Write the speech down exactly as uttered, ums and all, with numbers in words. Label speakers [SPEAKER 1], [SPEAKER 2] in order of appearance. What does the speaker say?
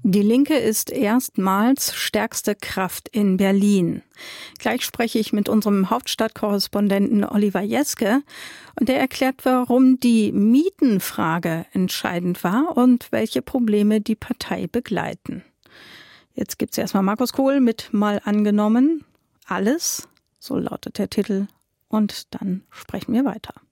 [SPEAKER 1] Die Linke ist erstmals stärkste Kraft in Berlin. Gleich spreche ich mit unserem Hauptstadtkorrespondenten Oliver Jeske und der erklärt, warum die Mietenfrage entscheidend war und welche Probleme die Partei begleiten. Jetzt gibt's erstmal Markus Kohl mit Mal angenommen. Alles, so lautet der Titel, und dann sprechen wir weiter.